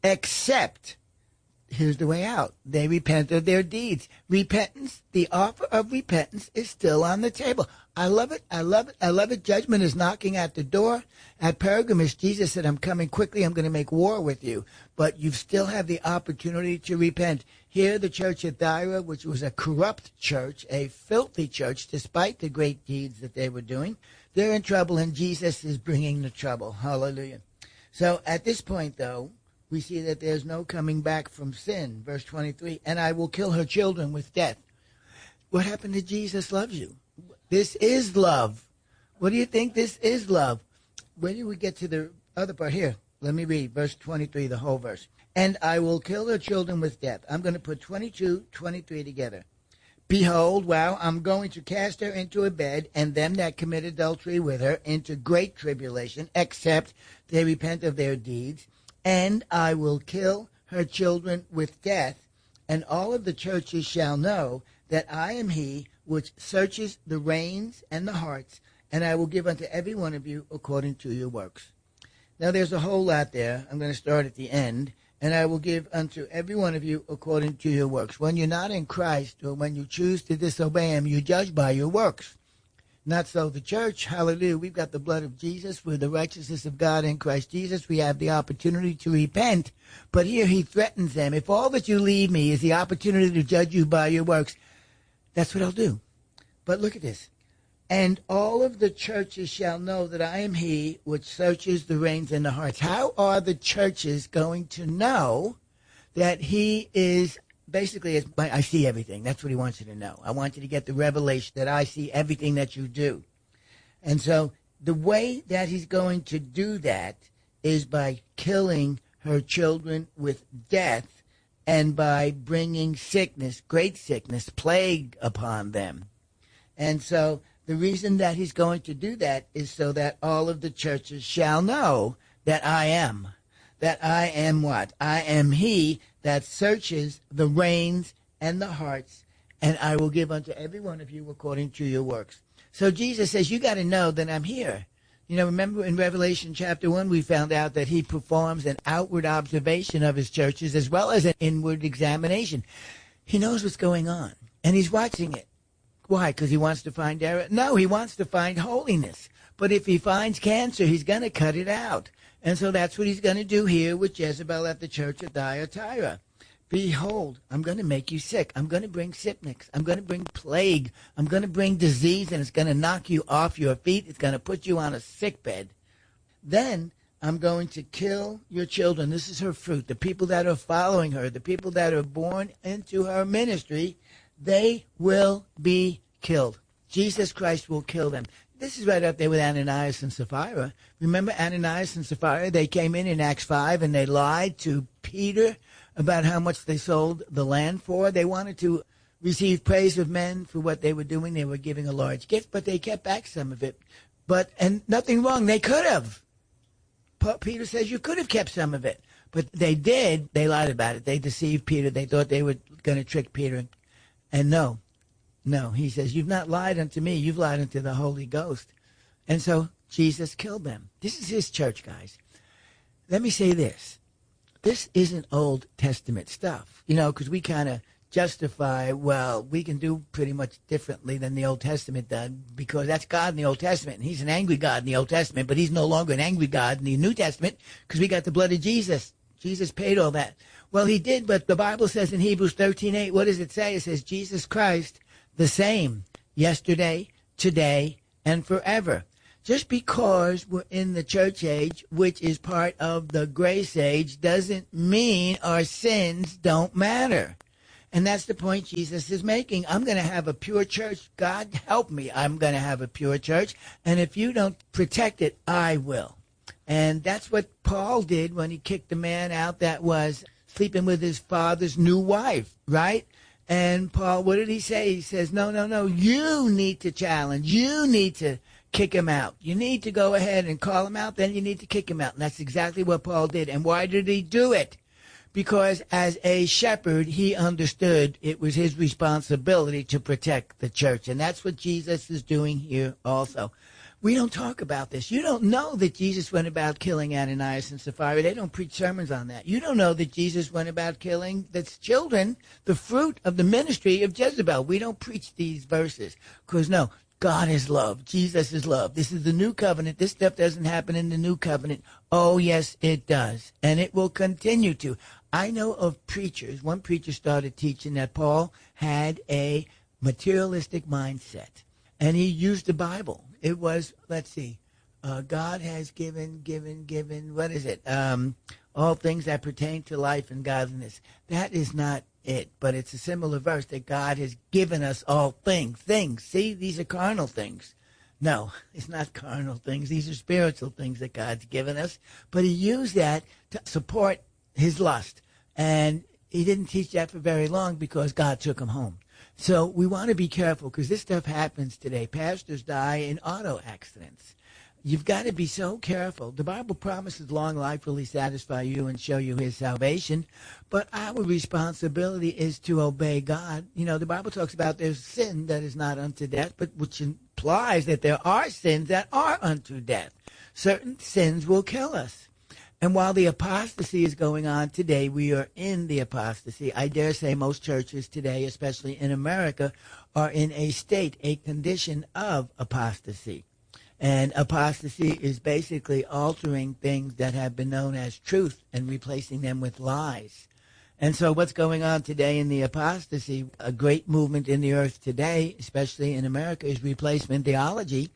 except, here's the way out, they repent of their deeds. Repentance, the offer of repentance is still on the table. I love it. I love it. I love it. Judgment is knocking at the door. At Pergamos, Jesus said, I'm coming quickly. I'm going to make war with you. But you still have the opportunity to repent. Here, the church at Thyatira, which was a corrupt church, a filthy church, despite the great deeds that they were doing, they're in trouble, and Jesus is bringing the trouble. Hallelujah. So at this point, though, we see that there's no coming back from sin. Verse twenty-three, and I will kill her children with death. What happened to Jesus loves you? This is love. What do you think this is love? When do we get to the other part here? Let me read verse twenty-three, the whole verse. And I will kill her children with death. I'm going to put twenty-two, twenty-three together. Behold, wow, I'm going to cast her into a bed, and them that commit adultery with her into great tribulation, except they repent of their deeds. And I will kill her children with death, and all of the churches shall know that I am he which searches the reins and the hearts, and I will give unto every one of you according to your works. Now there's a whole lot there. I'm going to start at the end. And I will give unto every one of you according to your works. When you're not in Christ, or when you choose to disobey him, you judge by your works. Not so the church. Hallelujah. We've got the blood of Jesus. We're the righteousness of God in Christ Jesus. We have the opportunity to repent. But here he threatens them. If all that you leave me is the opportunity to judge you by your works, that's what I'll do. But look at this. And all of the churches shall know that I am he which searches the reins and the hearts. How are the churches going to know that he is basically, I see everything. That's what he wants you to know. I want you to get the revelation that I see everything that you do. And so the way that he's going to do that is by killing her children with death and by bringing sickness, great sickness, plague upon them. And so the reason that he's going to do that is so that all of the churches shall know that I am. That I am what? I am he that searches the reins and the hearts, and I will give unto every one of you according to your works. So Jesus says, you got to know that I'm here. You know, remember in Revelation chapter one, we found out that he performs an outward observation of his churches as well as an inward examination. He knows what's going on, and he's watching it. Why? Because he wants to find error? No, he wants to find holiness. But if he finds cancer, he's going to cut it out. And so that's what he's going to do here with Jezebel at the church at Thyatira. Behold, I'm going to make you sick. I'm going to bring sickness. I'm going to bring plague. I'm going to bring disease, and it's going to knock you off your feet. It's going to put you on a sick bed. Then I'm going to kill your children. This is her fruit. The people that are following her, the people that are born into her ministry, they will be killed. Jesus Christ will kill them. This is right up there with Ananias and Sapphira. Remember Ananias and Sapphira? They came in in Acts five and they lied to Peter about how much they sold the land for. They wanted to receive praise of men for what they were doing. They were giving a large gift, but they kept back some of it. But, and nothing wrong. They could have. Peter says you could have kept some of it. But they did. They lied about it. They deceived Peter. They thought they were going to trick Peter. And no, no, he says, you've not lied unto me, you've lied unto the Holy Ghost. And so Jesus killed them. This is his church, guys. Let me say this. This isn't Old Testament stuff, you know, because we kind of justify, well, we can do pretty much differently than the Old Testament did, because that's God in the Old Testament, and he's an angry God in the Old Testament, but he's no longer an angry God in the New Testament because we got the blood of Jesus. Jesus paid all that. Well, he did, but the Bible says in Hebrews thirteen eight, what does it say? It says, Jesus Christ, the same, yesterday, today, and forever. Just because we're in the church age, which is part of the grace age, doesn't mean our sins don't matter. And that's the point Jesus is making. I'm going to have a pure church. God help me. I'm going to have a pure church. And if you don't protect it, I will. And that's what Paul did when he kicked the man out that was sleeping with his father's new wife, right? And Paul, what did he say? He says, no, no, no, you need to challenge. You need to kick him out. You need to go ahead and call him out. Then you need to kick him out. And that's exactly what Paul did. And why did he do it? Because as a shepherd, he understood it was his responsibility to protect the church. And that's what Jesus is doing here also. We don't talk about this. You don't know that Jesus went about killing Ananias and Sapphira. They don't preach sermons on that. You don't know that Jesus went about killing the children, the fruit of the ministry of Jezebel. We don't preach these verses because, no, God is love. Jesus is love. This is the new covenant. This stuff doesn't happen in the new covenant. Oh, yes, it does. And it will continue to. I know of preachers. One preacher started teaching that Paul had a materialistic mindset. And he used the Bible. It was, let's see, uh, God has given, given, given, what is it? Um, all things that pertain to life and godliness. That is not it, but it's a similar verse that God has given us all things. Things. See, these are carnal things. No, it's not carnal things. These are spiritual things that God's given us. But he used that to support his lust. And he didn't teach that for very long because God took him home. So we want to be careful because this stuff happens today. Pastors die in auto accidents. You've got to be so careful. The Bible promises long life will he satisfy you and show you his salvation. But our responsibility is to obey God. You know, the Bible talks about there's sin that is not unto death, but which implies that there are sins that are unto death. Certain sins will kill us. And while the apostasy is going on today, we are in the apostasy. I dare say most churches today, especially in America, are in a state, a condition of apostasy. And apostasy is basically altering things that have been known as truth and replacing them with lies. And so what's going on today in the apostasy, a great movement in the earth today, especially in America, is replacement theology,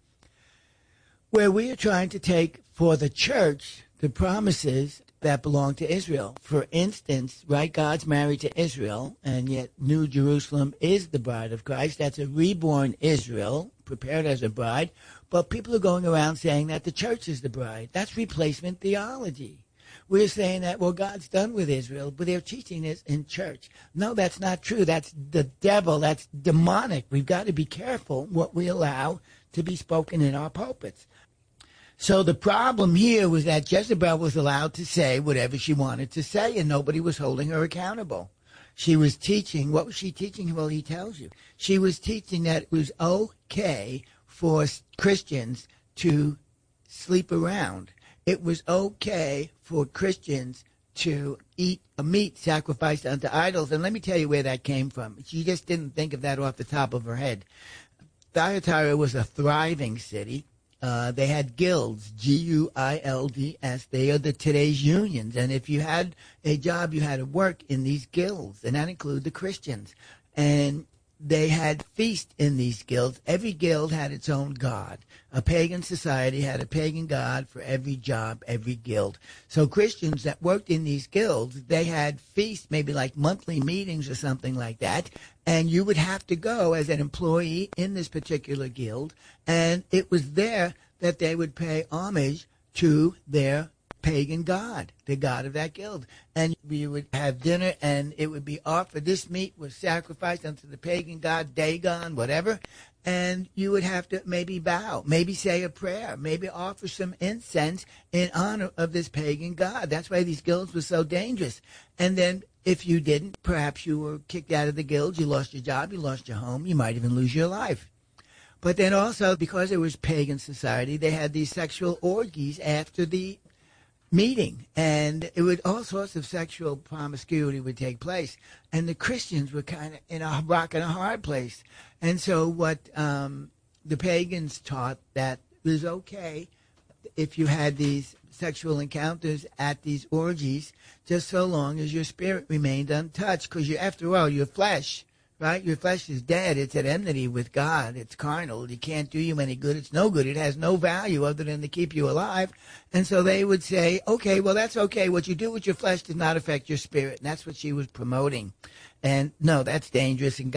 where we are trying to take for the church the promises that belong to Israel. For instance, right, God's married to Israel, and yet New Jerusalem is the bride of Christ. That's a reborn Israel, prepared as a bride. But people are going around saying that the church is the bride. That's replacement theology. We're saying that, well, God's done with Israel, but they're teaching this in church. No, that's not true. That's the devil. That's demonic. We've got to be careful what we allow to be spoken in our pulpits. So the problem here was that Jezebel was allowed to say whatever she wanted to say, and nobody was holding her accountable. She was teaching. What was she teaching? Well, he tells you. She was teaching that it was okay for Christians to sleep around. It was okay for Christians to eat a meat sacrificed unto idols. And let me tell you where that came from. She just didn't think of that off the top of her head. Thyatira was a thriving city. Uh, they had guilds, G U I L D S. They are the today's unions. And if you had a job, you had to work in these guilds, and that included the Christians. And they had feasts in these guilds. Every guild had its own god. A pagan society had a pagan god for every job, every guild. So Christians that worked in these guilds, they had feasts, maybe like monthly meetings or something like that, and you would have to go as an employee in this particular guild, and it was there that they would pay homage to their pagan god, the god of that guild. And you would have dinner, and it would be offered. This meat was sacrificed unto the pagan god, Dagon, whatever, and you would have to maybe bow, maybe say a prayer, maybe offer some incense in honor of this pagan god. That's why these guilds were so dangerous. And then if you didn't, perhaps you were kicked out of the guild, you lost your job, you lost your home, you might even lose your life. But then also, because it was pagan society, they had these sexual orgies after the meeting, and it would all sorts of sexual promiscuity would take place, and the Christians were kind of in a rock and a hard place. And so what um, the pagans taught, that it was okay if you had these sexual encounters at these orgies, just so long as your spirit remained untouched, because you, after all, your flesh, right? Your flesh is dead. It's at enmity with God. It's carnal. It can't do you any good. It's no good. It has no value other than to keep you alive. And so they would say, okay, well, that's okay. What you do with your flesh does not affect your spirit. And that's what she was promoting. And no, that's dangerous. And God